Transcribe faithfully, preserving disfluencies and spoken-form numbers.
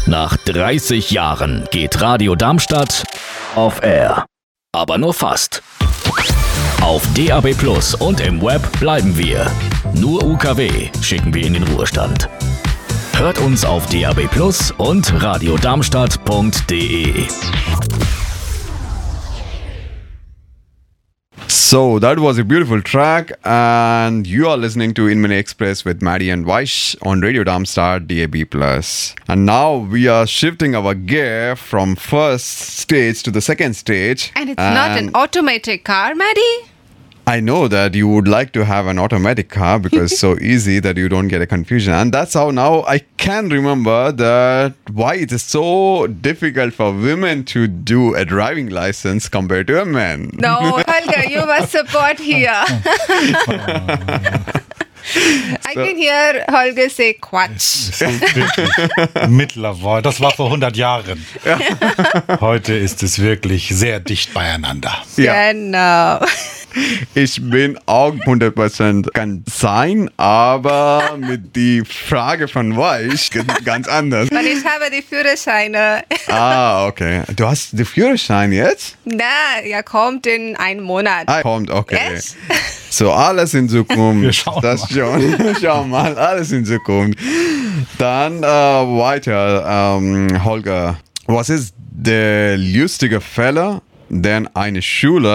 Nach dreißig Jahren geht Radio Darmstadt auf Air. Aber nur fast. Auf D A B Plus und im Web bleiben wir. Nur U K W schicken wir in den Ruhestand. Hört uns auf D A B Plus und radiodarmstadt punkt de. So that was a beautiful track, and you are listening to Inmini Express with Maddie and Vaish on Radio Darmstadt D A B Plus. And now we are shifting our gear from first stage to the second stage. And it's and not an automatic car, Maddie? I know that you would like to have an automatic car because it's so easy that you don't get a confusion. And that's how now I can remember that why it is so difficult for women to do a driving license compared to a man. No, Holger, you must support here. I so. can hear Holger say Quatsch. Mittlerweile, das war vor hundert Jahren. Ja. Heute ist es wirklich sehr dicht beieinander. Ja. Genau. Ich bin auch hundert Prozent kann sein, aber mit die Frage von Weich ganz anders. Weil ich habe die Führerscheine. Ah, okay. Du hast den Führerschein jetzt? Na, er kommt in einem Monat. Ah, kommt, okay. Yes? So, alles in Zukunft. Wir schauen das mal. Schon. Schau mal, alles in Zukunft. Dann äh, weiter, ähm, Holger. Was ist der lustige Fälle, den eine Schüler